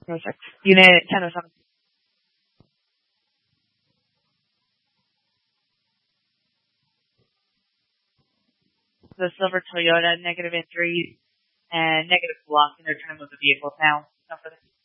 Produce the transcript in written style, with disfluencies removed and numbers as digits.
Perfect. Unit 1007. The silver Toyota, -3 and -block, and they're trying to move the vehicles now. No further.